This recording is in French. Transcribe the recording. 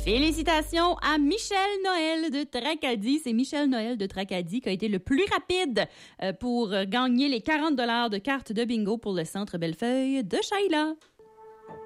Félicitations à Michel Noël de Tracadie. C'est Michel Noël de Tracadie qui a été le plus rapide pour gagner les 40 $ de cartes de bingo pour le Centre Bellefeuille de Shayla.